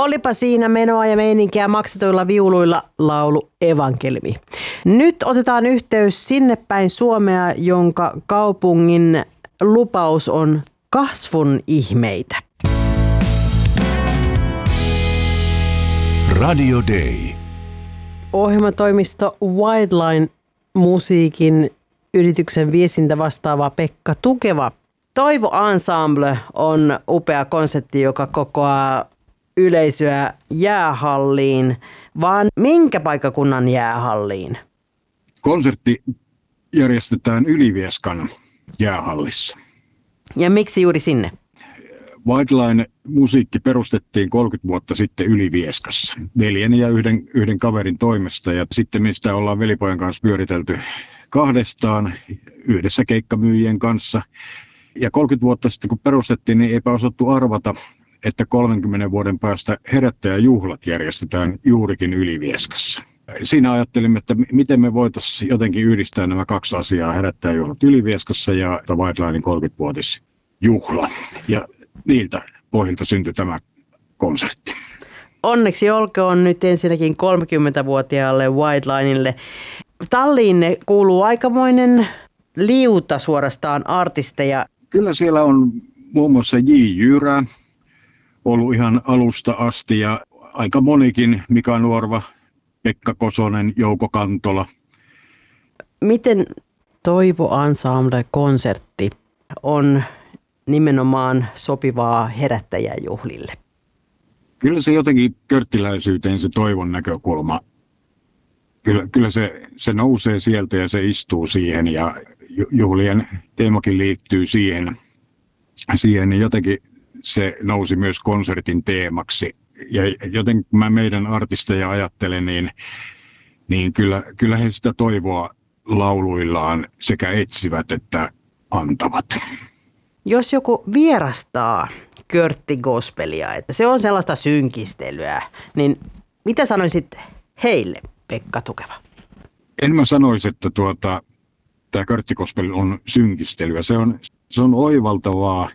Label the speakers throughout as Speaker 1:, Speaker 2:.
Speaker 1: Olipa siinä menoa ja meininkiä maksetuilla viuluilla laulu Evankeliumi. Nyt otetaan yhteys sinne päin Suomea, jonka kaupungin lupaus on kasvun ihmeitä.
Speaker 2: Radio Day.
Speaker 1: Ohjelmatoimisto Wildline musiikin yrityksen viestintä vastaava Pekka Tukeva. Toivo Ensemble on upea konsepti, joka kokoaa yleisöä jäähalliin, vaan minkä paikkakunnan jäähalliin?
Speaker 3: Konsertti järjestetään Ylivieskan jäähallissa.
Speaker 1: Ja miksi juuri sinne?
Speaker 3: Wildline musiikki perustettiin 30 vuotta sitten Ylivieskassa veljeni ja yhden kaverin toimesta. Ja sitten mistä ollaan velipojan kanssa pyöritelty kahdestaan yhdessä keikkamyyjien kanssa. Ja 30 vuotta sitten kun perustettiin, niin eipä osattu arvata, että 30 vuoden päästä herättäjäjuhlat järjestetään juurikin Ylivieskassa. Siinä ajattelimme, että miten me voitaisiin jotenkin yhdistää nämä kaksi asiaa, herättäjäjuhlat Ylivieskassa ja Wildlinein 30-vuotisjuhla. Ja niiltä pohjilta syntyi tämä konsertti.
Speaker 1: Onneksi olkoon nyt ensinnäkin 30-vuotiaalle Wildlinelle. Talliinne kuuluu aikamoinen liuta suorastaan artisteja.
Speaker 3: Kyllä siellä on muun muassa J. Jyrä ollut ihan alusta asti ja aika monikin, Mika Nuorva, Pekka Kosonen, Jouko Kantola.
Speaker 1: Miten Toivo Ensemble-konsertti on nimenomaan sopivaa herättäjäjuhlille?
Speaker 3: Kyllä se jotenkin körttiläisyyteen se Toivon näkökulma. Kyllä se nousee sieltä ja se istuu siihen ja juhlien teemakin liittyy siihen, niin jotenkin se nousi myös konsertin teemaksi. Ja joten kun mä meidän artisteja ajattelen, niin kyllä he sitä toivoa lauluillaan sekä etsivät että antavat.
Speaker 1: Jos joku vierastaa körttigospelia, että se on sellaista synkistelyä, niin mitä sanoisit heille, Pekka Tukeva?
Speaker 3: En mä sanoisi, että tämä körttigospel on synkistelyä. Se on oivaltavaa,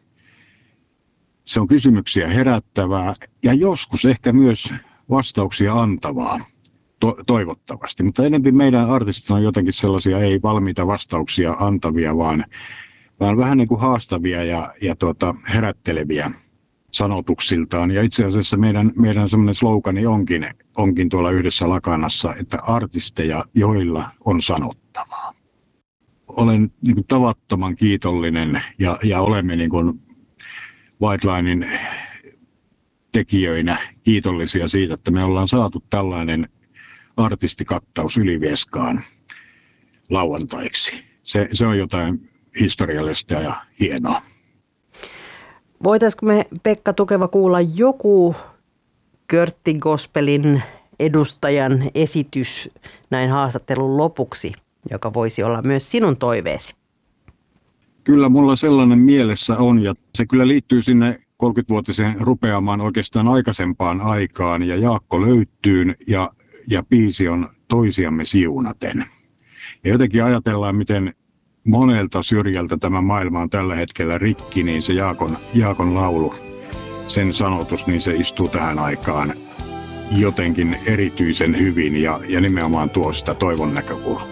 Speaker 3: se on kysymyksiä herättävää ja joskus ehkä myös vastauksia antavaa, toivottavasti. Mutta enemmän meidän artistit on jotenkin sellaisia ei valmiita vastauksia antavia, vaan vähän niin kuin haastavia ja herätteleviä sanotuksiltaan. Ja itse asiassa meidän semmoinen slogani onkin tuolla Yhdessä lakanassa, että artisteja, joilla on sanottavaa. Olen niin kuin tavattoman kiitollinen ja olemme niin kuin Wildlinein tekijöinä kiitollisia siitä, että me ollaan saatu tällainen artistikattaus Ylivieskaan lauantaiksi. Se on jotain historiallista ja hienoa.
Speaker 1: Voitaisiko me, Pekka Tukeva, kuulla joku körttigospelin edustajan esitys näin haastattelun lopuksi, joka voisi olla myös sinun toiveesi?
Speaker 3: Kyllä mulla sellainen mielessä on ja se kyllä liittyy sinne 30-vuotiseen rupeamaan oikeastaan aikaisempaan aikaan ja Jaakko löytyyn ja biisi on Toisiamme siunaten. Ja jotenkin ajatellaan, miten monelta syrjältä tämä maailma on tällä hetkellä rikki, niin se Jaakon laulu, sen sanotus, niin se istuu tähän aikaan jotenkin erityisen hyvin ja nimenomaan tuo sitä toivon näkökulmaa.